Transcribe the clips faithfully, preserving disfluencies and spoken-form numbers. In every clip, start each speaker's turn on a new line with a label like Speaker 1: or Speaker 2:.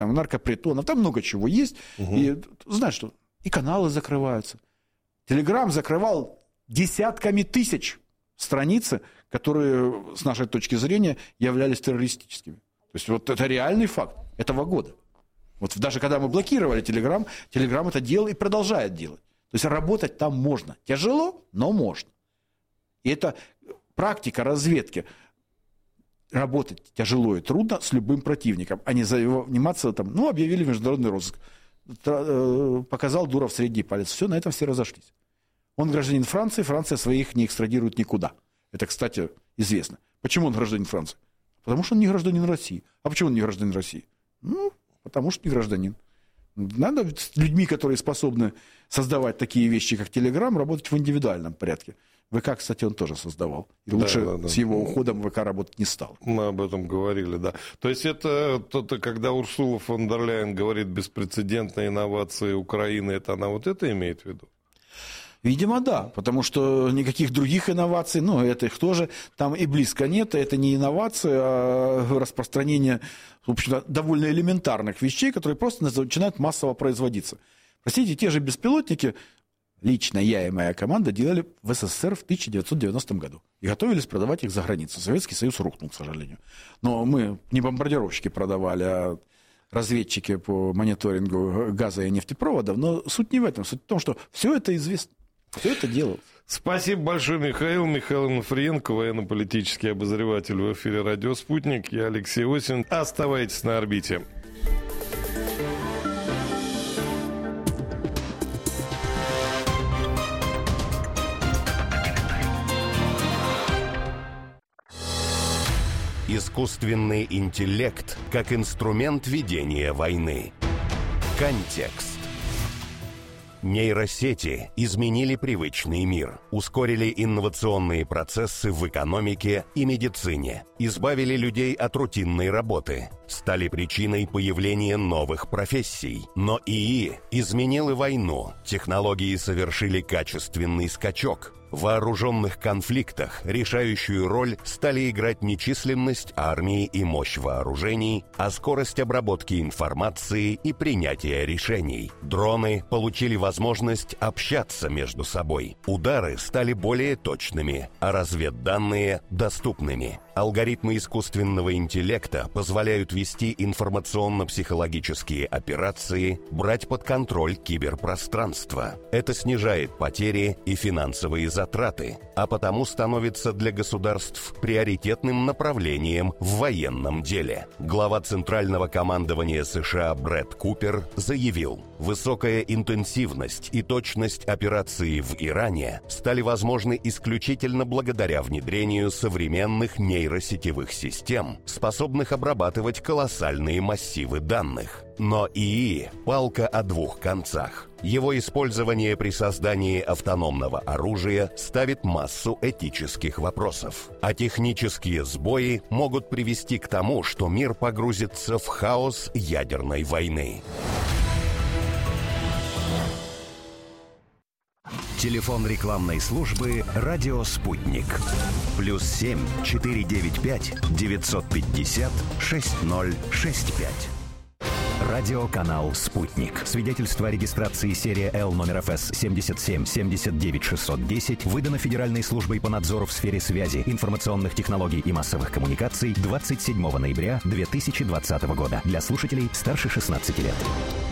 Speaker 1: наркопритонов, там много чего есть. Угу. И знаешь что? И каналы закрываются. Телеграм закрывал десятками тысяч страницы, которые, с нашей точки зрения, являлись террористическими. То есть вот это реальный факт этого года. Вот даже когда мы блокировали Телеграм, Телеграм это делал и продолжает делать. То есть работать там можно. Тяжело, но можно. И это практика разведки. Работать тяжело и трудно с любым противником, а не заниматься там, ну, объявили международный розыск. Показал Дуров средний палец. Все, на этом все разошлись. Он гражданин Франции, Франция своих не экстрадирует никуда. Это, кстати, известно. Почему он гражданин Франции? Потому что он не гражданин России. А почему он не гражданин России? Ну, потому что не гражданин. Надо с людьми, которые способны создавать такие вещи, как Телеграм, работать в индивидуальном порядке. ВК, кстати, он тоже создавал. И да, лучше да, да. с его уходом ВК работать не стал.
Speaker 2: Мы об этом говорили, да. То есть это, это когда Урсула фон дер Ляйен говорит беспрецедентные инновации Украины, это она вот это имеет в виду?
Speaker 1: Видимо, да, потому что никаких других инноваций, ну, это их тоже там и близко нет, это не инновации, а распространение, в общем-то, довольно элементарных вещей, которые просто начинают массово производиться. Простите, те же беспилотники, лично я и моя команда делали в СССР в тысяча девятьсот девяностом году и готовились продавать их за границу. Советский Союз рухнул, к сожалению. Но мы не бомбардировщики продавали, а разведчики по мониторингу газа и нефтепроводов. Но суть не в этом, суть в том, что все это известно. Все это делал.
Speaker 2: Спасибо большое, Михаил. Михаил Онуфриенко, военно-политический обозреватель, в эфире «Радио Спутник». Я Алексей Осин. Оставайтесь на орбите.
Speaker 3: Искусственный интеллект как инструмент ведения войны. Контекст. Нейросети изменили привычный мир, ускорили инновационные процессы в экономике и медицине, избавили людей от рутинной работы, стали причиной появления новых профессий. Но ИИ изменил и войну, технологии совершили качественный скачок. В вооруженных конфликтах решающую роль стали играть не численность армии и мощь вооружений, а скорость обработки информации и принятия решений. Дроны получили возможность общаться между собой. Удары стали более точными, а разведданные – доступными. Алгоритмы искусственного интеллекта позволяют вести информационно-психологические операции, брать под контроль киберпространство. Это снижает потери и финансовые затраты, а потому становится для государств приоритетным направлением в военном деле. Глава Центрального командования США Брэд Купер заявил: высокая интенсивность и точность операции в Иране стали возможны исключительно благодаря внедрению современных нейросетевых систем, способных обрабатывать колоссальные массивы данных. Но ИИ – палка о двух концах. Его использование при создании автономного оружия ставит массу этических вопросов. А технические сбои могут привести к тому, что мир погрузится в хаос ядерной войны. Телефон рекламной службы «Радио Спутник». Плюс семь четыре девять пять девятьсот пятьдесят шесть ноль шесть пять. Радиоканал «Спутник». Свидетельство о регистрации серия Л номер эф эс семь семь семь девять шесть десять выдано Федеральной службой по надзору в сфере связи, информационных технологий и массовых коммуникаций двадцать седьмого ноября две тысячи двадцатого года. Для слушателей старше шестнадцати лет.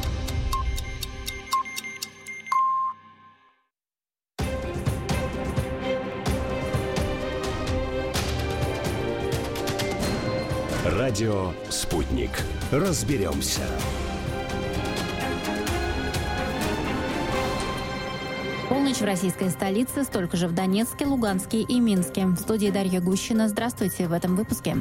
Speaker 3: Радио «Спутник». Разберемся.
Speaker 4: Полночь в российской столице, столько же в Донецке, Луганске и Минске. В студии Дарья Гущина. Здравствуйте в этом выпуске.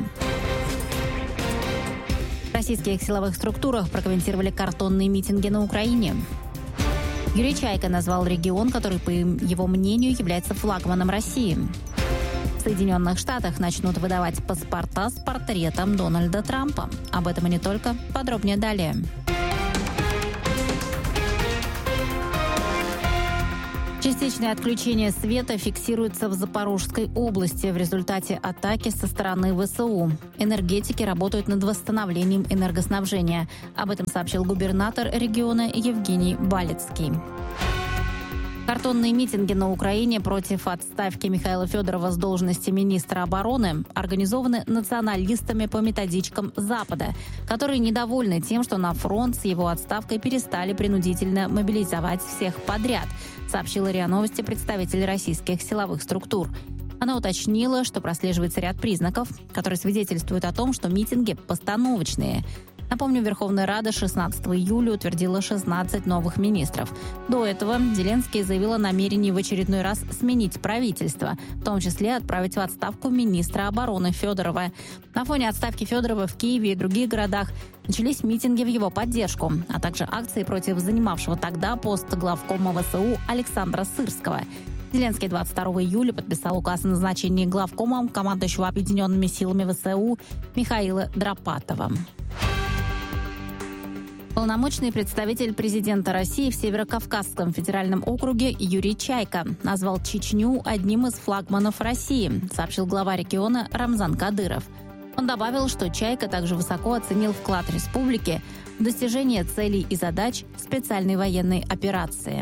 Speaker 4: В российских силовых структурах прокомментировали картонные митинги на Украине. Юрий Чайка назвал регион, который, по его мнению, является флагманом России. В Соединенных Штатах начнут выдавать паспорта с портретом Дональда Трампа. Об этом и не только. Подробнее далее. Частичное отключение света фиксируется в Запорожской области в результате атаки со стороны ВСУ. Энергетики работают над восстановлением энергоснабжения. Об этом сообщил губернатор региона Евгений Балицкий. Картонные митинги на Украине против отставки Михаила Федорова с должности министра обороны организованы националистами по методичкам Запада, которые недовольны тем, что на фронт с его отставкой перестали принудительно мобилизовать всех подряд, сообщила РИА Новости представитель российских силовых структур. Она уточнила, что прослеживается ряд признаков, которые свидетельствуют о том, что митинги постановочные. Напомню, Верховная Рада шестнадцатого июля утвердила шестнадцать новых министров. До этого Зеленский заявил о намерении в очередной раз сменить правительство, в том числе отправить в отставку министра обороны Федорова. На фоне отставки Федорова в Киеве и других городах начались митинги в его поддержку, а также акции против занимавшего тогда пост главкома ВСУ Александра Сырского. Зеленский двадцать второго июля подписал указ о назначении главкомом командующего объединенными силами ВСУ Михаила Драпатова. Полномочный представитель президента России в Северо-Кавказском федеральном округе Юрий Чайка назвал Чечню одним из флагманов России, сообщил глава региона Рамзан Кадыров. Он добавил, что Чайка также высоко оценил вклад республики в достижение целей и задач специальной военной операции.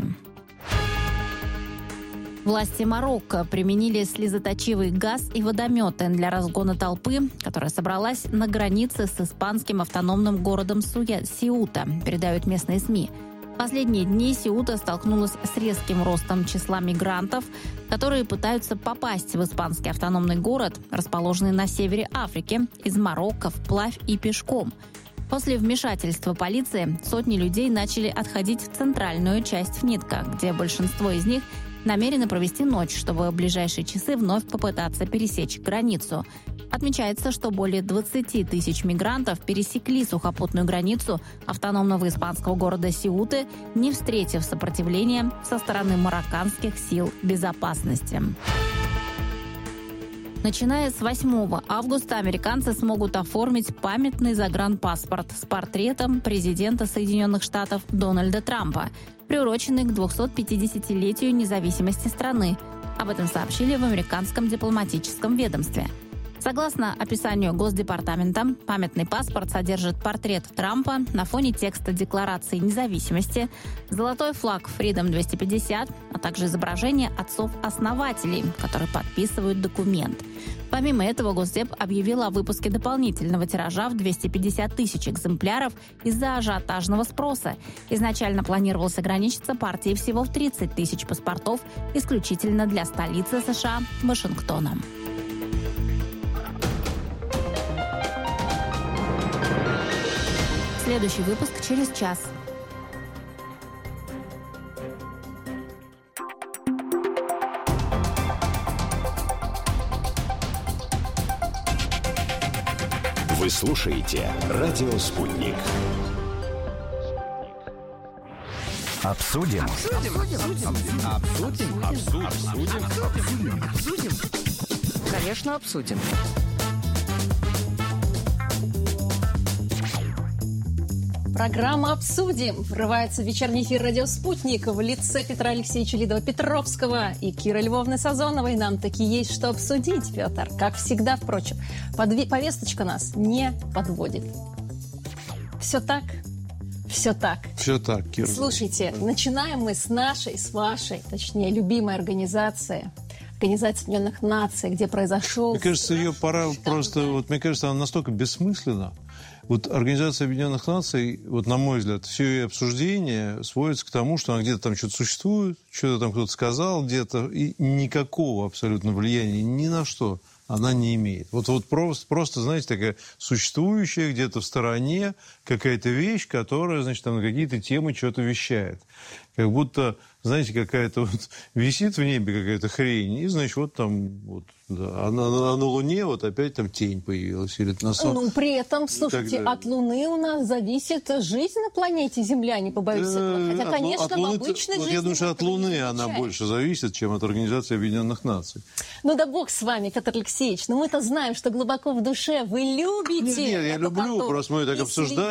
Speaker 4: Власти Марокко применили слезоточивый газ и водометы для разгона толпы, которая собралась на границе с испанским автономным городом Сеута, передают местные СМИ. В последние дни Сеута столкнулась с резким ростом числа мигрантов, которые пытаются попасть в испанский автономный город, расположенный на севере Африки, из Марокко вплавь и пешком. После вмешательства полиции сотни людей начали отходить в центральную часть Фнитка, где большинство из них намерены провести ночь, чтобы в ближайшие часы вновь попытаться пересечь границу. Отмечается, что более двадцати тысяч мигрантов пересекли сухопутную границу автономного испанского города Сеуты, не встретив сопротивления со стороны марокканских сил безопасности. Начиная с восьмого августа американцы смогут оформить памятный загранпаспорт с портретом президента Соединенных Штатов Дональда Трампа, приуроченный к двухсотпятидесятилетию независимости страны. Об этом сообщили в американском дипломатическом ведомстве. Согласно описанию Госдепартамента, памятный паспорт содержит портрет Трампа на фоне текста Декларации независимости, золотой флаг Freedom двести пятьдесят, а также изображение отцов-основателей, которые подписывают документ. Помимо этого, Госдеп объявил о выпуске дополнительного тиража в двести пятьдесят тысяч экземпляров из-за ажиотажного спроса. Изначально планировалось ограничиться партией всего в тридцать тысяч паспортов исключительно для столицы США Вашингтона. Следующий выпуск через час.
Speaker 3: Вы слушаете «Радио Спутник». Обсудим. Обсудим. Обсудим. Обсудим. Обсудим. Обсудим. Обсудим.
Speaker 5: Конечно, обсудим. Программа «Обсудим» врывается в вечерний эфир «Радио Спутник» в лице Петра Алексеевича Лидова-Петровского и Киры Львовны Сазоновой. Нам таки есть что обсудить, Петр. Как всегда, впрочем, подве- повесточка нас не подводит. Все так? Все так.
Speaker 2: Все так, Кира.
Speaker 5: Слушайте, начинаем мы с нашей, с вашей, точнее, любимой организации. Организация Объединенных Наций, где произошел...
Speaker 6: Мне кажется, ее пора просто... Вот, мне кажется, она настолько бессмысленна. Вот Организация Объединенных Наций, вот на мой взгляд, все ее обсуждение сводится к тому, что она где-то там что-то существует, что-то там кто-то сказал где-то, и никакого абсолютно влияния ни на что она не имеет. Вот, вот просто, просто, знаете, такая существующая где-то в стороне какая-то вещь, которая, значит, там на какие-то темы что-то вещает. Как будто, знаете, какая-то вот висит в небе какая-то хрень, и, значит, вот там, вот, да, а на, а на Луне вот опять там тень появилась. Или на сон...
Speaker 5: Ну, при этом, слушайте, от Луны у нас зависит жизнь на планете Земля, не побоюсь этого. Хотя, конечно, от Луны, в обычной
Speaker 6: вот
Speaker 5: жизни...
Speaker 6: Я думаю, что от Луны она больше зависит, чем от Организации Объединенных Наций.
Speaker 5: Ну да бог с вами, Петр Алексеевич, но мы-то знаем, что глубоко в душе вы любите...
Speaker 6: Нет, нет, я люблю,
Speaker 5: карту,
Speaker 6: просто мы так обсуждаем,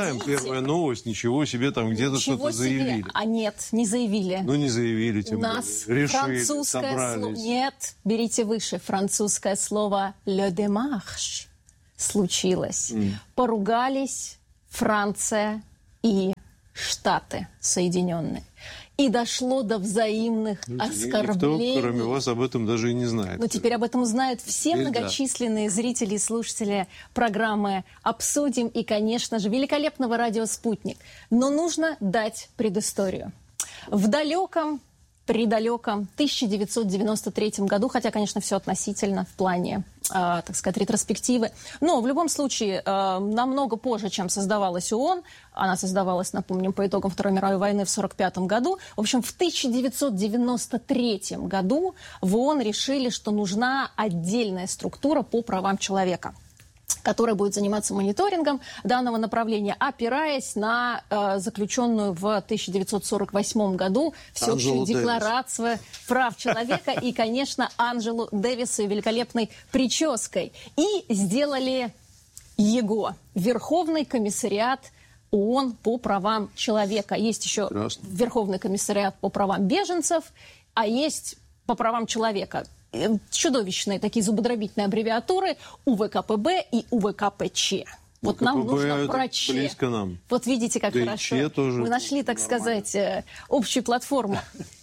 Speaker 6: читаем, первая новость, ничего себе, там где-то что-то заявили.
Speaker 5: А нет, не заявили.
Speaker 6: Ну, не заявили, тем
Speaker 5: У нас
Speaker 6: более. Решили,
Speaker 5: французское
Speaker 6: собрались.
Speaker 5: слово... Нет, берите выше. Французское слово «le démarche» случилось. Mm. Поругались Франция и Штаты Соединенные. И дошло до взаимных ну, оскорблений.
Speaker 6: Никто, кроме вас, об этом даже и не знает.
Speaker 5: Но теперь об этом знают все
Speaker 6: теперь
Speaker 5: многочисленные да. зрители и слушатели программы «Обсудим» и, конечно же, великолепного радио «Спутник». Но нужно дать предысторию. В далеком, предалеком тысяча девятьсот девяносто третьем году, хотя, конечно, все относительно в плане, э, так сказать, ретроспективы, но в любом случае э, намного позже, чем создавалась ООН, она создавалась, напомним, по итогам Второй мировой войны в сорок пятом году, в общем, в тысяча девятьсот девяносто третьем году в ООН решили, что нужна отдельная структура по правам человека, которая будет заниматься мониторингом данного направления, опираясь на э, заключенную в тысяча девятьсот сорок восьмом году Всеобщую декларацию прав человека и, конечно, Анджелу Дэвису и великолепной прической. И сделали ЕГО, Верховный комиссариат ООН по правам человека. Есть еще Красный. Верховный комиссариат по правам беженцев, а есть по правам человека. Чудовищные такие зубодробительные аббревиатуры УВКПБ и УВКПЧ. Вот нам нужно про Ч.
Speaker 6: Близко нам.
Speaker 5: Вот видите, как
Speaker 6: да
Speaker 5: хорошо.
Speaker 6: Тоже
Speaker 5: мы нашли, так нормально. сказать, общую платформу.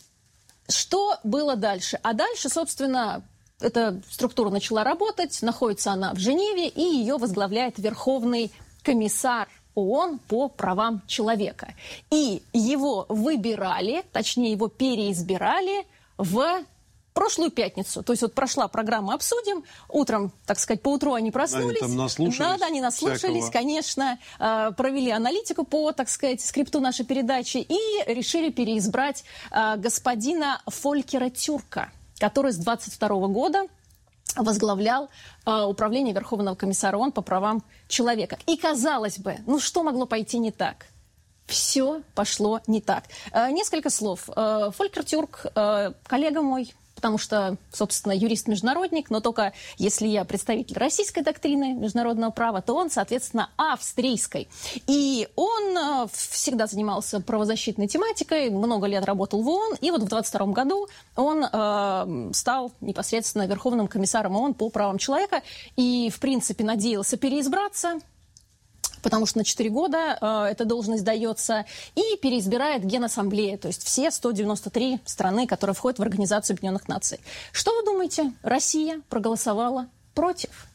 Speaker 5: Что было дальше? А дальше, собственно, эта структура начала работать, находится она в Женеве, и ее возглавляет Верховный комиссар ООН по правам человека. И его выбирали, точнее, его переизбирали в прошлую пятницу. То есть вот прошла программа «Обсудим». Утром, так сказать, поутру они проснулись.
Speaker 6: Они там наслушались.
Speaker 5: Да, да, они наслушались,
Speaker 6: всякого.
Speaker 5: конечно. Провели аналитику по, так сказать, скрипту нашей передачи и решили переизбрать господина Фолькера Тюрка, который с двадцать второго года возглавлял Управление Верховного комиссара ООН по правам человека. И, казалось бы, ну что могло пойти не так? Все пошло не так. Несколько слов. Фолькер Тюрк, коллега мой, потому что, собственно, юрист-международник, но только если я представитель российской доктрины международного права, то он, соответственно, австрийской. И он всегда занимался правозащитной тематикой, много лет работал в ООН, и вот в двадцать втором году он э, стал непосредственно Верховным комиссаром ООН по правам человека и, в принципе, надеялся переизбраться, потому что на четыре года э, эта должность дается, и переизбирает Генассамблея, то есть все сто девяносто три страны, которые входят в Организацию Объединенных Наций. Что вы думаете? Россия проголосовала против.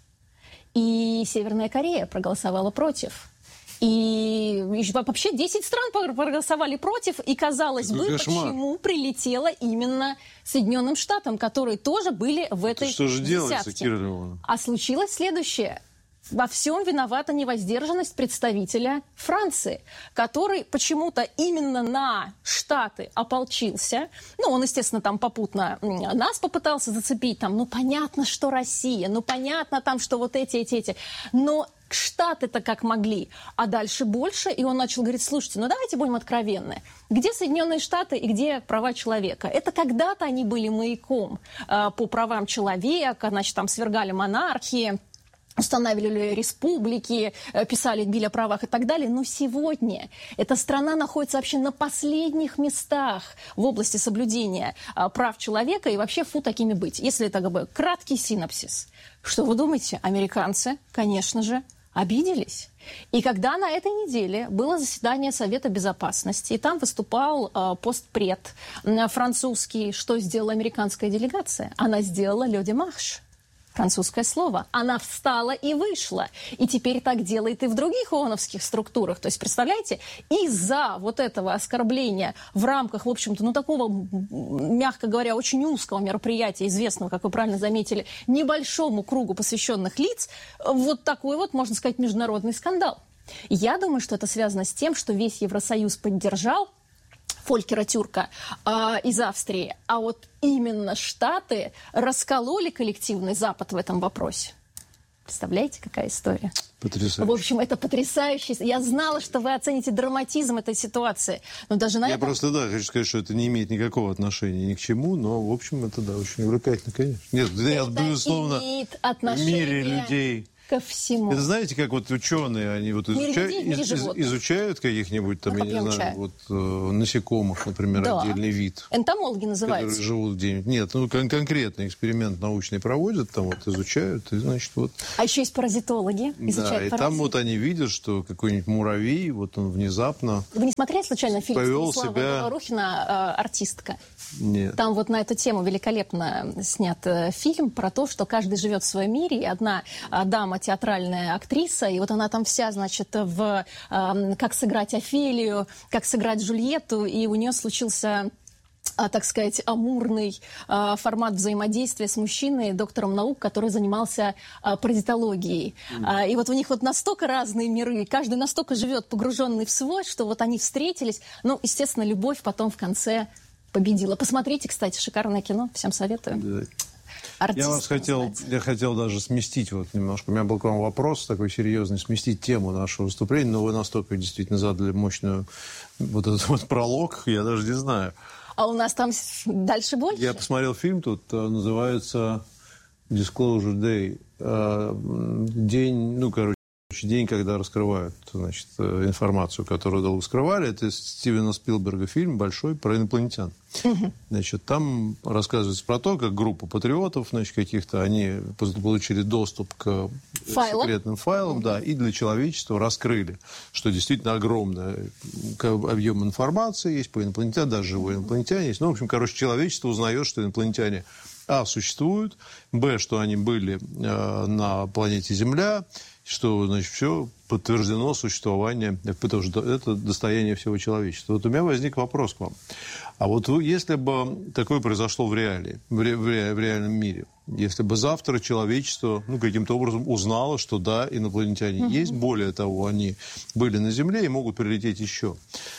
Speaker 5: И Северная Корея проголосовала против. И вообще десять стран проголосовали против, и, казалось бы,
Speaker 6: кошмар.
Speaker 5: Почему прилетело именно Соединенным Штатам, которые тоже были в этой
Speaker 6: что же
Speaker 5: десятке.
Speaker 6: Делается, Кира Львовна?
Speaker 5: А случилось следующее. Во всем виновата невоздержанность представителя Франции, который почему-то именно на Штаты ополчился. Ну, он, естественно, там попутно нас попытался зацепить. Там, ну, понятно, что Россия, ну, понятно, там, что вот эти, эти, эти. Но Штаты-то как могли. А дальше больше. И он начал говорить, слушайте, ну, давайте будем откровенны. Где Соединенные Штаты и где права человека? Это когда-то они были маяком э, по правам человека, значит, там свергали монархии, устанавливали республики, писали били о правах и так далее. Но сегодня эта страна находится вообще на последних местах в области соблюдения прав человека и вообще фу такими быть. Если это как бы краткий синопсис. Что вы думаете? Американцы, конечно же, обиделись. И когда на этой неделе было заседание Совета Безопасности, и там выступал э, постпред э, французский, что сделала американская делегация? Она сделала «le démarche». Французское слово. Она встала и вышла. И теперь так делает и в других ООНовских структурах. То есть, представляете, из-за вот этого оскорбления в рамках, в общем-то, ну, такого, мягко говоря, очень узкого мероприятия, известного, как вы правильно заметили, небольшому кругу посвященных лиц, вот такой вот, можно сказать, международный скандал. Я думаю, что это связано с тем, что весь Евросоюз поддержал Фолькера Тюрка э, из Австрии, а вот именно Штаты раскололи коллективный Запад в этом вопросе. Представляете, какая история?
Speaker 6: Потрясающе.
Speaker 5: В общем, это потрясающе. Я знала, что вы оцените драматизм этой ситуации. Но даже на
Speaker 6: Я
Speaker 5: этом...
Speaker 6: просто, да, хочу сказать, что это не имеет никакого отношения ни к чему, но, в общем, это, да, очень увлекательно, конечно. Нет,
Speaker 5: это
Speaker 6: безусловно,
Speaker 5: имеет
Speaker 6: отношение... в мире людей...
Speaker 5: ко всему.
Speaker 6: Это знаете, как вот ученые, они вот изучают, из, из, изучают каких-нибудь там,
Speaker 5: ну,
Speaker 6: я не знаю, вот, э, насекомых, например,
Speaker 5: да.
Speaker 6: отдельный вид.
Speaker 5: Энтомологи называются.
Speaker 6: Которые живут где-нибудь. Нет, ну кон- конкретный эксперимент научный проводят, там вот изучают, и значит вот...
Speaker 5: А еще есть паразитологи, изучают
Speaker 6: Да, и
Speaker 5: паразит.
Speaker 6: там вот они видят, что какой-нибудь муравей, вот он внезапно...
Speaker 5: Вы не смотрели случайно фильм
Speaker 6: повел
Speaker 5: Станислава
Speaker 6: себя...
Speaker 5: Говорухина «Артистка»?
Speaker 6: Нет.
Speaker 5: Там вот на эту тему великолепно снят э, фильм про то, что каждый живет в своем мире, и одна э, дама, театральная актриса, и вот она там вся, значит, в э, как сыграть Офелию, как сыграть Джульетту, и у нее случился... А, так сказать, амурный а, формат взаимодействия с мужчиной, доктором наук, который занимался а, паразитологией. Mm. А, и вот у них вот настолько разные миры, каждый настолько живет погруженный в свой, что вот они встретились. Ну, естественно, любовь потом в конце победила. Посмотрите, кстати, шикарное кино, всем советую.
Speaker 6: Да.
Speaker 5: Артист,
Speaker 6: я вас хотел, я хотел даже сместить вот немножко. У меня был к вам вопрос такой серьезный, сместить тему нашего выступления, но вы настолько действительно задали мощную вот этот вот пролог, я даже не знаю.
Speaker 5: А у нас там дальше больше?
Speaker 6: Я посмотрел фильм, тут называется Disclosure Day. День, ну, короче, день, когда раскрывают, значит, информацию, которую долго скрывали. Это Стивена Спилберга фильм большой про инопланетян. Угу. Значит, там рассказывается про то, как группа патриотов, значит, каких-то, они получили доступ к
Speaker 5: Файлам?
Speaker 6: секретным файлам, угу. да, и для человечества раскрыли, что действительно огромный объем информации есть по инопланетянам, даже живой инопланетяне есть. Ну, в общем, короче, человечество узнает, что инопланетяне а. существуют, б. что они были э, на планете Земля, что, значит, все подтверждено существование, потому что это достояние всего человечества. Вот у меня возник вопрос к вам. А вот вы, если бы такое произошло в реалии, в, ре, в, ре, в реальном мире, если бы завтра человечество, ну, каким-то образом узнало, что да, инопланетяне mm-hmm. есть, более того, они были на Земле и могут прилететь еще.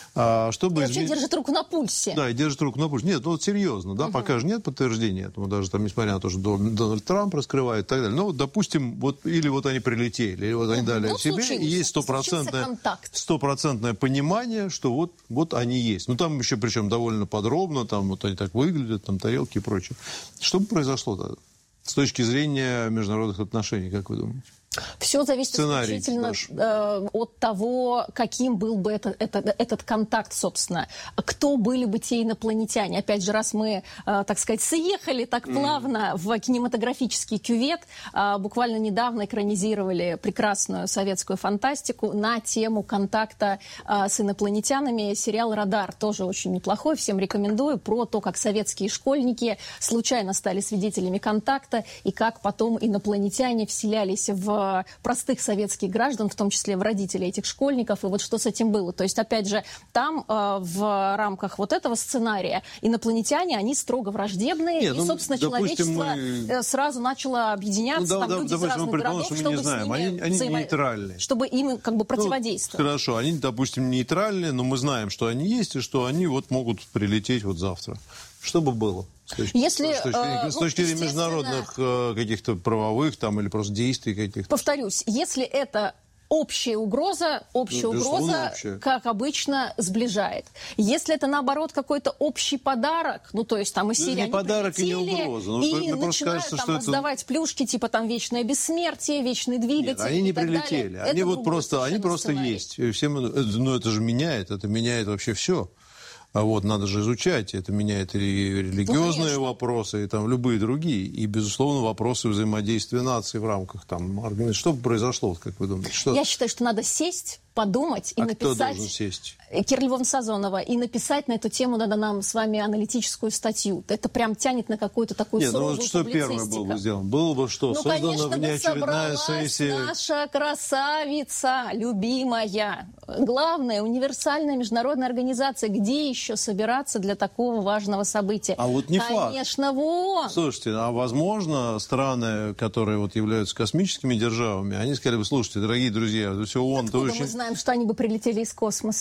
Speaker 6: А, чтобы
Speaker 5: и вообще
Speaker 6: изме...
Speaker 5: держит руку на пульсе.
Speaker 6: Да, и держит руку на пульсе. Нет, ну вот серьезно, да, uh-huh. пока же нет подтверждения этому, даже там, несмотря на то, что Дональд Трамп раскрывает и так далее. Ну, вот, допустим, вот, или вот они прилетели, или вот они uh-huh. дали ну, о себе, случилось. И есть стопроцентное, стопроцентное понимание, что вот, вот они есть. Ну, там еще, причем, довольно подробно, там вот они так выглядят, там тарелки и прочее. Что бы произошло тогда? С точки зрения международных отношений, как вы думаете?
Speaker 5: Все зависит Сценарий исключительно э, от того, каким был бы это, это, этот контакт, собственно. Кто были бы те инопланетяне? Опять же, раз мы, э, так сказать, съехали так плавно mm. в кинематографический кювет, э, буквально недавно экранизировали прекрасную советскую фантастику на тему контакта э, с инопланетянами. Сериал «Радар» тоже очень неплохой, всем рекомендую, про то, как советские школьники случайно стали свидетелями контакта и как потом инопланетяне вселялись в простых советских граждан, в том числе в родителей этих школьников, и вот что с этим было. То есть, опять же, там э, в рамках вот этого сценария инопланетяне, они строго враждебные, Нет, и, собственно, ну, допустим, человечество мы... сразу начало объединяться, ну, да, там да, люди из разных городов,
Speaker 6: что
Speaker 5: чтобы
Speaker 6: не знаем.
Speaker 5: с ними
Speaker 6: они, они
Speaker 5: взаимо...
Speaker 6: нейтральные.
Speaker 5: Чтобы им как бы противодействовать.
Speaker 6: Ну, хорошо, они, допустим, нейтральные, но мы знаем, что они есть, и что они вот могут прилететь вот завтра. Что бы было? С точки,
Speaker 5: Если,
Speaker 6: с точки,
Speaker 5: э,
Speaker 6: с точки зрения международных э, каких-то правовых там, или просто действий каких-то.
Speaker 5: Повторюсь, если это общая угроза, общая ну, угроза, общая. Как обычно, сближает. Если это, наоборот, какой-то общий подарок, ну, то есть там из серии
Speaker 6: ну, не подарок и не угроза. Ну,
Speaker 5: и
Speaker 6: начинают
Speaker 5: кажется, там раздавать это... плюшки, типа там вечное бессмертие, вечный двигатель.
Speaker 6: Нет, они не
Speaker 5: Далее.
Speaker 6: прилетели. Они
Speaker 5: это
Speaker 6: вот просто, они просто есть. Всем, ну, это же меняет, это меняет вообще все. А вот надо же изучать, это меняет и религиозные ну, вопросы, и там любые другие, и, безусловно, вопросы взаимодействия наций в рамках там организации. Что бы произошло, как вы думаете? Что...
Speaker 5: Я считаю, что надо сесть, подумать и
Speaker 6: а
Speaker 5: написать...
Speaker 6: кто должен сесть?
Speaker 5: Кира Львовна Сазонова. И написать на эту тему надо нам с вами аналитическую статью. Это прям тянет на какую-то такую
Speaker 6: Нет,
Speaker 5: суровую
Speaker 6: ну, что первое было бы сделано? Было бы что?
Speaker 5: Ну,
Speaker 6: Создана
Speaker 5: конечно,
Speaker 6: внеочередная сессия.
Speaker 5: Наша красавица, любимая. Главная универсальная международная организация. Где еще собираться для такого важного события?
Speaker 6: А вот не факт.
Speaker 5: Конечно, вот.
Speaker 6: Слушайте, а возможно, страны, которые вот являются космическими державами, они сказали бы, слушайте, дорогие друзья, все ООН...
Speaker 5: Откуда
Speaker 6: очень...
Speaker 5: мы знаем, что они бы прилетели из космоса?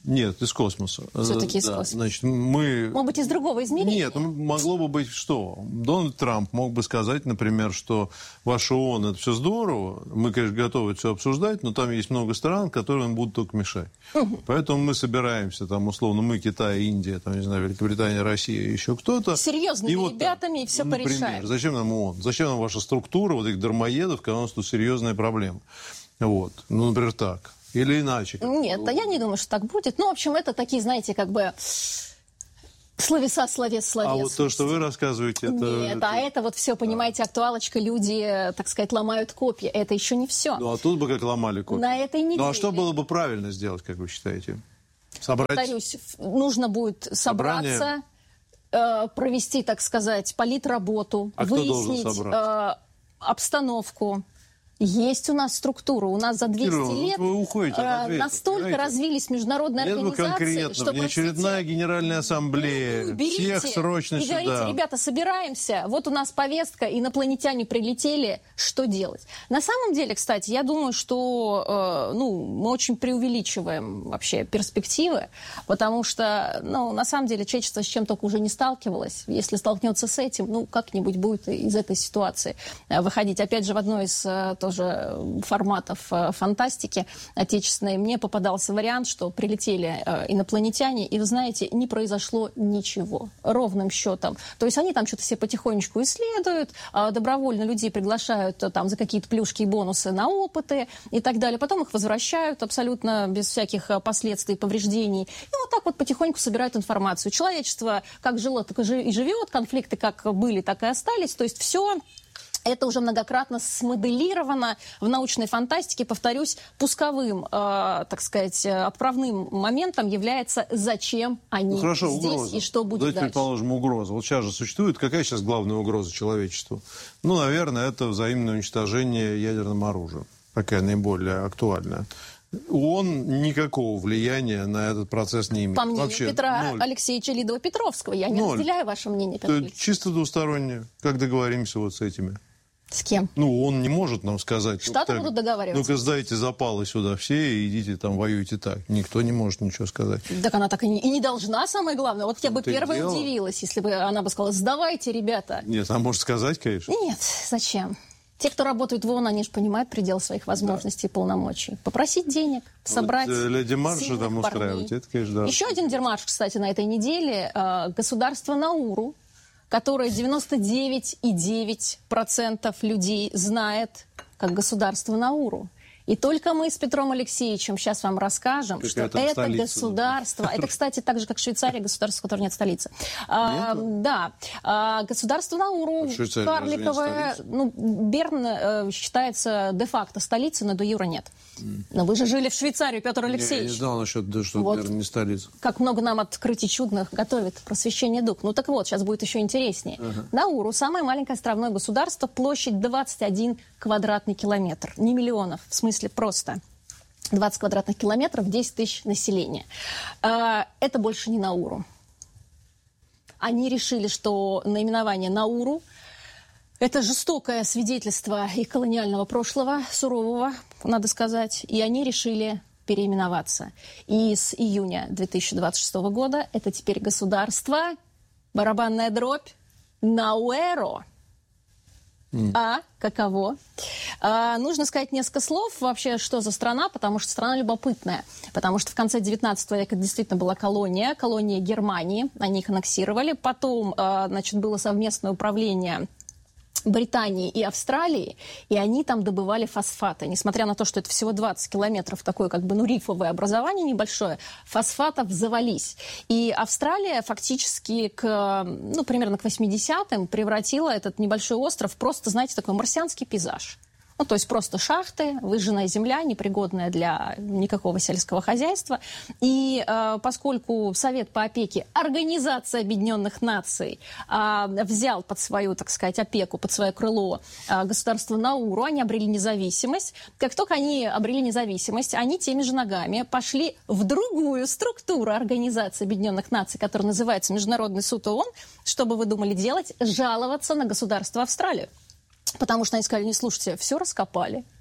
Speaker 6: Нет, из космоса.
Speaker 5: Все-таки из
Speaker 6: да,
Speaker 5: космоса.
Speaker 6: Значит, мы...
Speaker 5: Может быть, из другого измерения?
Speaker 6: Нет, ну, могло бы быть что? Дональд Трамп мог бы сказать, например, что ваш ООН – это все здорово, мы, конечно, готовы все обсуждать, но там есть много стран, которым будут только мешать. Угу. Поэтому мы собираемся, там, условно, мы, Китай, Индия, там, не знаю, Великобритания, Россия, еще кто-то.
Speaker 5: Серьезными и вот ребятами, так, и все
Speaker 6: например,
Speaker 5: порешаем.
Speaker 6: Зачем нам ООН? Зачем нам ваша структура, вот этих дармоедов, когда у нас тут серьезная проблема? Вот. Ну, например, так. Или иначе?
Speaker 5: Нет, да я не думаю, что так будет. Ну, в общем, это такие, знаете, как бы словеса, словес, словес.
Speaker 6: А вот то, что вы рассказываете, это...
Speaker 5: Нет,
Speaker 6: это...
Speaker 5: а это вот все, понимаете, актуалочка, люди, так сказать, ломают копья. Это еще не все.
Speaker 6: Ну, а тут бы как ломали копья.
Speaker 5: На этой неделе.
Speaker 6: Ну, а что было бы правильно сделать, как вы считаете? Собрать...
Speaker 5: Повторюсь, нужно будет собраться, э, провести, так сказать, политработу,
Speaker 6: а
Speaker 5: выяснить э, обстановку. Есть у нас структура. У нас за двести
Speaker 6: Кира,
Speaker 5: лет
Speaker 6: вы уходите от ответа,
Speaker 5: настолько
Speaker 6: понимаете?
Speaker 5: развились международные
Speaker 6: Нет,
Speaker 5: организации,
Speaker 6: конкретно,
Speaker 5: что,
Speaker 6: внеочередная генеральная ассамблея,
Speaker 5: ну, берите
Speaker 6: всех срочно
Speaker 5: и
Speaker 6: сюда.
Speaker 5: говорите, ребята, собираемся, вот у нас повестка, инопланетяне прилетели, что делать? На самом деле, кстати, я думаю, что э, ну, мы очень преувеличиваем вообще перспективы, потому что, ну, на самом деле, человечество с чем только уже не сталкивалось. Если столкнется с этим, ну, как-нибудь будет из этой ситуации выходить. Опять же, в одной из тоже форматов фантастики отечественной мне попадался вариант, что прилетели инопланетяне, и, вы знаете, не произошло ничего. Ровным счетом. То есть они там что-то все потихонечку исследуют, добровольно людей приглашают там за какие-то плюшки и бонусы на опыты и так далее. Потом их возвращают абсолютно без всяких последствий, повреждений. И вот так вот потихоньку собирают информацию. Человечество как жило, так и живет. Конфликты как были, так и остались. То есть все... Это уже многократно смоделировано в научной фантастике. Повторюсь, пусковым, э, так сказать, отправным моментом является, зачем они
Speaker 6: ну, хорошо,
Speaker 5: здесь
Speaker 6: угроза.
Speaker 5: И что будет
Speaker 6: Давайте
Speaker 5: дальше.
Speaker 6: предположим, угроза. Вот сейчас же существует. Какая сейчас главная угроза человечеству? Ну, наверное, это взаимное уничтожение ядерным оружием. Такая наиболее актуальная. ООН никакого влияния на этот процесс не имеет.
Speaker 5: По мнению
Speaker 6: Вообще,
Speaker 5: Петра
Speaker 6: ноль.
Speaker 5: Алексеевича Лидова-Петровского. Я не
Speaker 6: Ноль.
Speaker 5: разделяю ваше мнение, Петр
Speaker 6: Это
Speaker 5: Ильич.
Speaker 6: чисто двустороннее. Как договоримся вот с этими?
Speaker 5: С кем?
Speaker 6: Ну, он не может нам сказать.
Speaker 5: Штаты
Speaker 6: ну,
Speaker 5: будут договариваться.
Speaker 6: Ну-ка, сдайте запалы сюда все и идите там воюйте так. Никто не может ничего сказать.
Speaker 5: Так она так и не, и не должна, самое главное. Вот я бы
Speaker 6: Ну, ты
Speaker 5: первая
Speaker 6: дело.
Speaker 5: удивилась, если бы она бы сказала, сдавайте, ребята.
Speaker 6: Нет, она может сказать, конечно.
Speaker 5: Нет, зачем? Те, кто работают в ООН, они же понимают предел своих возможностей да. и полномочий. Попросить денег, собрать
Speaker 6: вот, для демарша там устраивать, это, конечно, да.
Speaker 5: Еще один демарш, кстати, на этой неделе. Государство Науру, которое девяносто девять целых девять десятых процента людей знает как государство Науру. И только мы с Петром Алексеевичем сейчас вам расскажем,
Speaker 6: Какая
Speaker 5: что это
Speaker 6: столица,
Speaker 5: государство... Это, кстати, так же, как Швейцария, государство, в котором нет столицы. А, да. А, государство Науру, карликовое... Ну, Берн э, считается де-факто столицей, но де-юре нет. Mm. Но вы же жили в Швейцарии, Петр Алексеевич.
Speaker 6: Я не знал насчет, да, что
Speaker 5: вот.
Speaker 6: Берн не столица.
Speaker 5: Как много нам открытий чудных готовит просвещение дух. Ну так вот, сейчас будет еще интереснее. Uh-huh. Науру — самое маленькое островное государство, площадь двадцать один квадратный километр. Не миллионов, в смысле просто. двадцать квадратных километров, десять тысяч населения. Это больше не Науру. Они решили, что наименование Науру — это жестокое свидетельство их колониального прошлого, сурового, надо сказать. И они решили переименоваться. И с июня две тысячи двадцать шестого года это теперь государство, барабанная дробь, Науэро. Mm. А каково? А, нужно сказать несколько слов вообще, что за страна, потому что страна любопытная. Потому что в конце девятнадцатого века действительно была колония, колония Германии, они их аннексировали. Потом, а, значит, было совместное управление Британии и Австралии, и они там добывали фосфаты. Несмотря на то, что это всего двадцать километров, такое как бы ну, рифовое образование небольшое, фосфатов завались. И Австралия фактически к, ну, примерно к восьмидесятым превратила этот небольшой остров в просто, знаете, такой марсианский пейзаж. Ну, то есть просто шахты, выжженная земля, непригодная для никакого сельского хозяйства. И э, поскольку Совет по опеке Организации Объединенных Наций э, взял под свою, так сказать, опеку, под свое крыло э, государство Науру, они обрели независимость. Как только они обрели независимость, они теми же ногами пошли в другую структуру Организации Объединенных Наций, которая называется Международный суд ООН, что бы вы думали делать, жаловаться на государство Австралию. Потому что они сказали, не слушайте, все раскопали,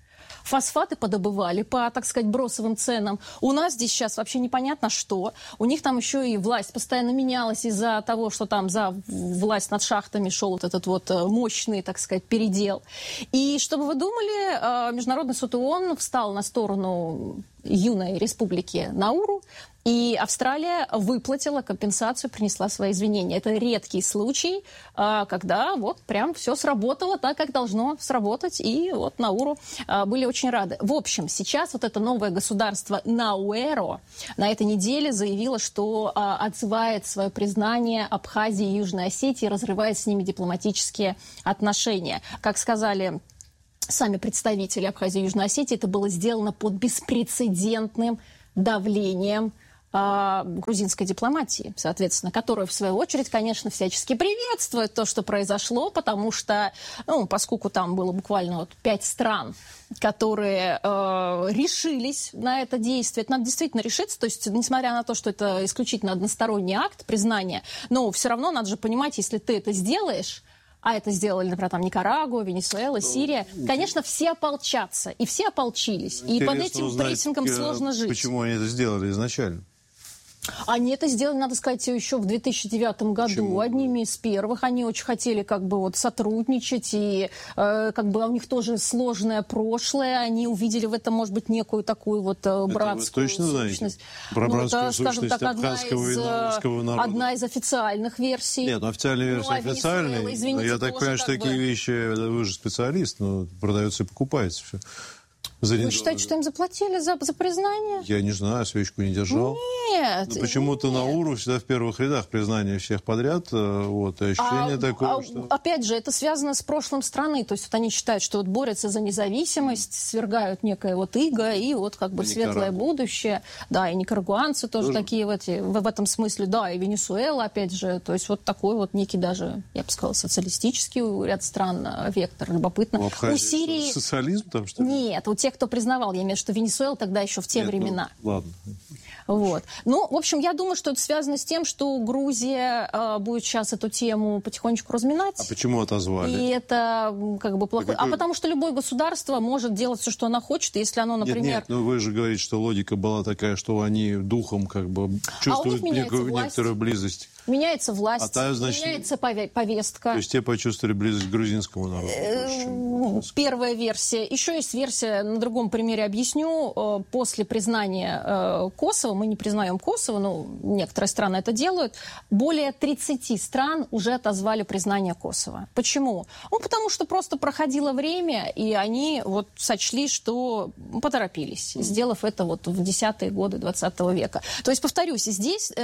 Speaker 5: фосфаты подобывали по, так сказать, бросовым ценам. У нас здесь сейчас вообще непонятно что. У них там еще и власть постоянно менялась из-за того, что там за власть над шахтами шел вот этот вот мощный, так сказать, передел. И чтобы вы думали, Международный суд ООН встал на сторону юной республики Науру, и Австралия выплатила компенсацию, принесла свои извинения. Это редкий случай, когда вот прям все сработало так, как должно сработать, и вот Науру были очень рады. В общем, сейчас вот это новое государство Науэро на этой неделе заявило, что отзывает свое признание Абхазии и Южной Осетии, разрывает с ними дипломатические отношения. Как сказали сами представители Абхазии и Южной Осетии, это было сделано под беспрецедентным давлением грузинской дипломатии, соответственно, которая, в свою очередь, конечно, всячески приветствует то, что произошло, потому что, ну, поскольку там было буквально вот пять стран, которые э, решились на это действие, это надо действительно решиться, то есть, несмотря на то, что это исключительно односторонний акт признания, но все равно надо же понимать, если ты это сделаешь, а это сделали, например, там Никарагуа, Венесуэла, Сирия, конечно, все ополчатся, и все ополчились, и под этим
Speaker 6: узнать,
Speaker 5: прессингом сложно жить.
Speaker 6: Почему они это сделали изначально?
Speaker 5: Они это сделали, надо сказать, еще в две тысячи девятом году. Почему? Одними из первых. Они очень хотели как бы вот сотрудничать, и э, как бы у них тоже сложное прошлое. Они увидели в этом, может быть, некую такую вот э, братскую
Speaker 6: это вы точно
Speaker 5: сущность.
Speaker 6: Знаете? Про
Speaker 5: ну,
Speaker 6: братскую
Speaker 5: это, скажем так, одна из, одна из официальных версий.
Speaker 6: Нет, ну, официальная версия ну, а официальная. Извините, я так понимаю, что такие бы... вещи, вы же специалист, но продается и покупается все. За...
Speaker 5: Вы считаете, что им заплатили за, за признание?
Speaker 6: Я не знаю, свечку не держал.
Speaker 5: Нет.
Speaker 6: Но почему-то нет. Науру всегда в первых рядах признания всех подряд. Вот, и ощущение а, такое,
Speaker 5: а,
Speaker 6: что...
Speaker 5: Опять же, это связано с прошлым страны. То есть вот они считают, что вот борются за независимость, свергают некое вот иго и вот как бы Никарагуа. Светлое будущее. Да, и никарагуанцы тоже, тоже такие в, эти, в, в этом смысле. Да, и Венесуэла, опять же. То есть вот такой вот некий даже, я бы сказала, социалистический ряд стран вектор. Любопытно.
Speaker 6: У Сирии... Социализм там, что ли?
Speaker 5: Нет, у тех, кто признавал, я имею в виду, что Венесуэла тогда еще в те Нет, времена.
Speaker 6: Ну, ладно.
Speaker 5: Вот. Ну, в общем, я думаю, что это связано с тем, что Грузия э, будет сейчас эту тему потихонечку разминать.
Speaker 6: А почему отозвали?
Speaker 5: И это как бы плохо. Какой... А потому что любое государство может делать все, что оно хочет, если оно, например...
Speaker 6: Нет, нет, но вы же говорите, что логика была такая, что они духом как бы чувствуют а некую, некоторую близость.
Speaker 5: Меняется власть,
Speaker 6: а та, значит,
Speaker 5: меняется повестка.
Speaker 6: То есть те почувствовали близость к грузинскому народу?
Speaker 5: Первая версия. Еще есть версия, на другом примере объясню. После признания Косово, мы не признаем Косово, но некоторые страны это делают, более тридцати стран уже отозвали признание Косово. Почему? Ну, потому что просто проходило время, и они вот сочли, что поторопились, сделав это вот в десятые годы двадцатого века. То есть, повторюсь, здесь...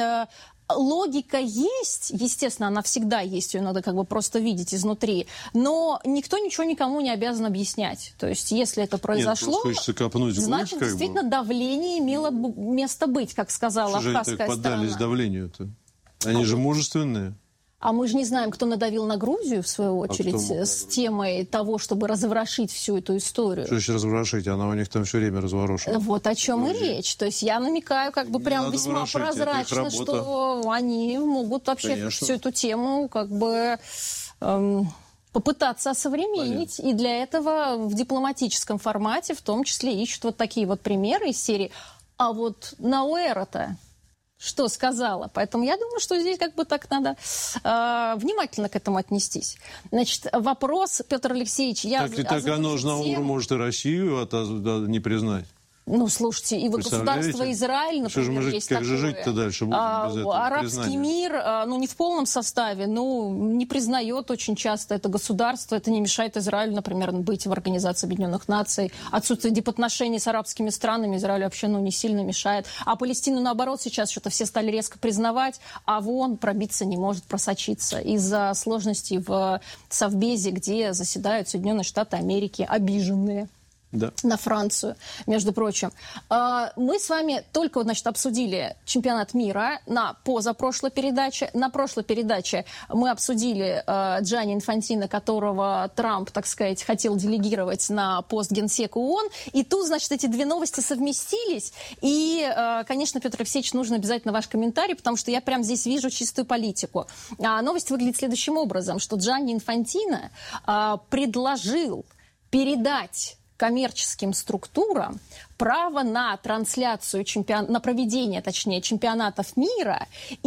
Speaker 5: Логика есть, естественно, она всегда есть, ее надо как бы просто видеть изнутри, но никто ничего никому не обязан объяснять. То есть, если это произошло,
Speaker 6: Нет, копнуть
Speaker 5: значит,
Speaker 6: вглубь,
Speaker 5: действительно,
Speaker 6: бы.
Speaker 5: давление имело место быть, как сказала абхазская сторона.
Speaker 6: Что же они так поддались давлению-то? Они а же мужественные.
Speaker 5: А мы же не знаем, кто надавил на Грузию, в свою очередь,
Speaker 6: а
Speaker 5: с темой того, чтобы разворошить всю эту историю.
Speaker 6: Что значит разворошить? Она у них там все время разворошена.
Speaker 5: Вот о чем и речь. То есть я намекаю как бы прям весьма прозрачно, что они могут вообще Конечно. всю эту тему как бы... Эм, попытаться осовременить. Понятно. И для этого в дипломатическом формате в том числе ищут вот такие вот примеры из серии. А вот Науэро-то что сказала. Поэтому я думаю, что здесь как бы так надо э, внимательно к этому отнестись. Значит, вопрос, Петр Алексеевич, я...
Speaker 6: Так, так оно же Науру может и Россию от, не признать.
Speaker 5: Ну, слушайте, и вот государство Израиль, например,
Speaker 6: что же мы жить,
Speaker 5: есть
Speaker 6: как
Speaker 5: такое.
Speaker 6: же жить-то дальше будем
Speaker 5: а,
Speaker 6: без этого
Speaker 5: Арабский
Speaker 6: признания?
Speaker 5: мир, а, ну, не в полном составе, но не признает очень часто это государство. Это не мешает Израилю, например, быть в Организации Объединенных Наций. Отсутствие дипотношений с арабскими странами Израилю вообще ну, не сильно мешает. А Палестину, наоборот, сейчас что-то все стали резко признавать, а в ООН пробиться не может, просочиться из-за сложностей в Совбезе, где заседают Соединенные Штаты Америки, обиженные.
Speaker 6: Да.
Speaker 5: На Францию, между прочим. Мы с вами только, значит, обсудили чемпионат мира на позапрошлой передаче. На прошлой передаче мы обсудили Джанни Инфантино, которого Трамп, так сказать, хотел делегировать на пост генсека ООН. И тут, значит, эти две новости совместились. И, конечно, Петр Алексеевич, нужен обязательно ваш комментарий, потому что я прямо здесь вижу чистую политику. Новость выглядит следующим образом, что Джанни Инфантино предложил передать коммерческим структурам право на трансляцию, чемпион... на проведение, точнее, чемпионатов мира.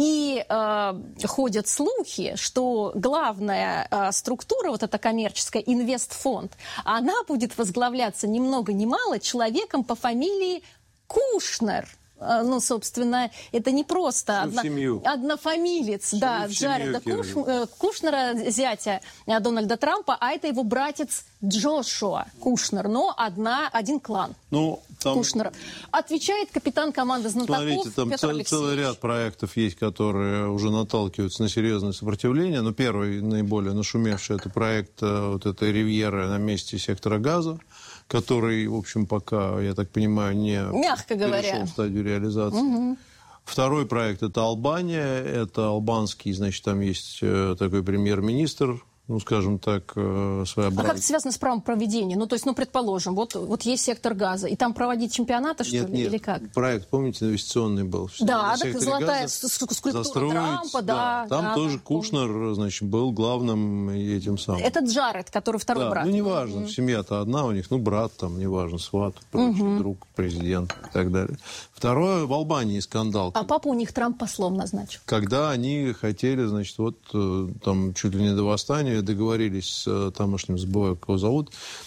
Speaker 5: И э, ходят слухи, что главная э, структура, вот эта коммерческая, инвестфонд, она будет возглавляться ни много ни мало человеком по фамилии Кушнер. Ну, собственно, это не просто одно, однофамилец, Всю да, Джареда Куш, Кушнера, зятя Дональда Трампа, а это его братец Джошуа Кушнер, но одна, один клан
Speaker 6: ну, там...
Speaker 5: Кушнера. Отвечает капитан команды знатоков
Speaker 6: Смотрите, там
Speaker 5: Петр
Speaker 6: цел,
Speaker 5: Алексеевич.
Speaker 6: Целый ряд проектов есть, которые уже наталкиваются на серьезное сопротивление. Но первый, наиболее нашумевший, это проект вот этой ривьеры на месте сектора Газа, который, в общем, пока, я так понимаю, не
Speaker 5: Мягко говоря.
Speaker 6: перешел в стадию реализации. Угу. Второй проект – это Албания. Это албанский, значит, там есть такой премьер-министр, ну, скажем так, своеобразный.
Speaker 5: А как это связано с правом проведения? Ну, то есть, ну, предположим, вот, вот есть сектор Газа, и там проводить чемпионаты, что
Speaker 6: нет,
Speaker 5: ли,
Speaker 6: нет.
Speaker 5: или как?
Speaker 6: Проект, помните, инвестиционный был.
Speaker 5: Да, так золотая скульптура Трампа, да.
Speaker 6: да. Там
Speaker 5: да,
Speaker 6: тоже
Speaker 5: да,
Speaker 6: Кушнер, помню. Значит, был главным этим самым.
Speaker 5: Это Джаред, который второй
Speaker 6: да,
Speaker 5: брат.
Speaker 6: Ну, неважно, mm-hmm. семья-то одна у них, ну, брат там, неважно, сват, прочее, mm-hmm. друг, президент и так далее. Второе, в Албании скандал.
Speaker 5: А папа у них Трамп послом назначил.
Speaker 6: Когда они хотели, значит, вот там чуть ли не до восстания договорились с тамошним, забываю, как его зовут,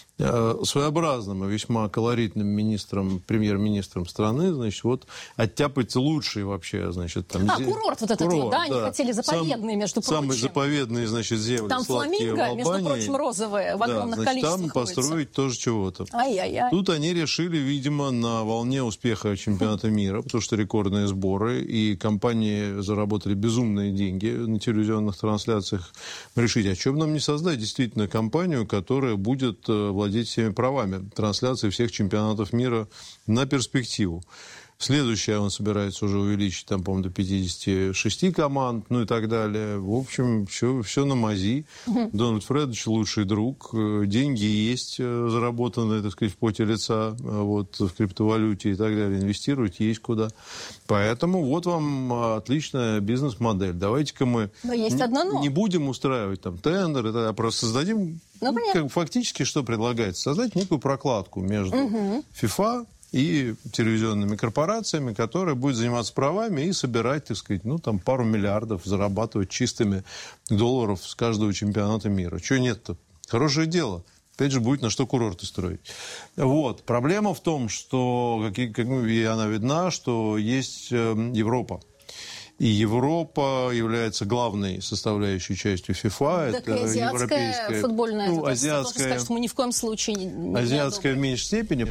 Speaker 6: своеобразным и весьма колоритным министром, премьер-министром страны, значит, вот оттяпать лучший вообще, значит, там...
Speaker 5: А, курорт вот этот, вот, да, они да. хотели заповедные, Сам, между прочим.
Speaker 6: Самые заповедные, значит, земли
Speaker 5: там
Speaker 6: сладкие
Speaker 5: фламинго,
Speaker 6: в Албании.
Speaker 5: между прочим, розовые, в огромных
Speaker 6: да, значит,
Speaker 5: количествах
Speaker 6: там построить
Speaker 5: ходится.
Speaker 6: тоже чего-то.
Speaker 5: Ай-яй-яй.
Speaker 6: Тут они решили, видимо, на волне успеха чемпионата мира, потому что рекордные сборы, и компании заработали безумные деньги на телевизионных трансляциях, решить, а чем нам не создать действительно компанию, которая будет владеть всеми правами трансляции всех чемпионатов мира на перспективу. Следующее он собирается уже увеличить, там, по-моему, до пятидесяти шести команд, ну и так далее. В общем, все, все на мази. Угу. Дональд Фредович лучший друг. Деньги есть заработанные, так сказать, в поте лица, вот, в криптовалюте и так далее. Инвестировать есть куда. Поэтому вот вам отличная бизнес-модель. Давайте-ка мы
Speaker 5: есть одно но.
Speaker 6: не будем устраивать там тендер, а просто создадим... Ну, как, фактически, что предлагается? Создать некую прокладку между угу. FIFA и телевизионными корпорациями, которая будет заниматься правами и собирать, так сказать, ну, там, пару миллиардов, зарабатывать чистыми долларов с каждого чемпионата мира. Чего нет-то? Хорошее дело. Опять же, будет на что курорты строить. Вот. Проблема в том, что, как, как, и она видна, что есть э, Европа. И Европа является главной составляющей частью FIFA.
Speaker 5: Так
Speaker 6: это
Speaker 5: и азиатская
Speaker 6: европейская,
Speaker 5: футбольная.
Speaker 6: Ну, азиатская,
Speaker 5: скажет, что мы ни в коем случае не, не
Speaker 6: азиатская в меньшей степени.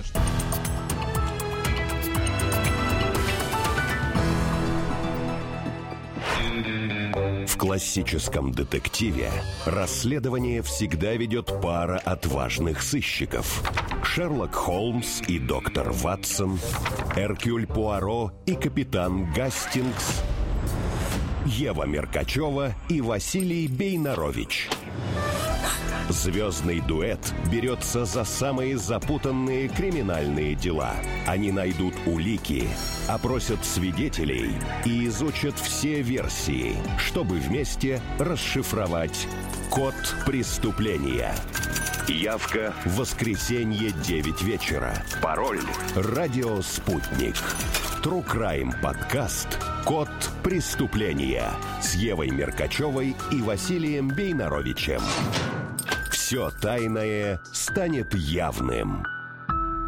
Speaker 3: В классическом детективе расследование всегда ведет пара отважных сыщиков. Шерлок Холмс и доктор Ватсон, Эркюль Пуаро и капитан Гастингс, Ева Меркачева и Василий Бейнарович. Звездный дуэт берется за самые запутанные криминальные дела. Они найдут улики, опросят свидетелей и изучат все версии, чтобы вместе расшифровать код преступления. Явка в воскресенье девять вечера. Пароль «Радио Спутник». True Crime подкаст «Код преступления» с Евой Меркачевой и Василием Бейнаровичем. Все тайное станет явным.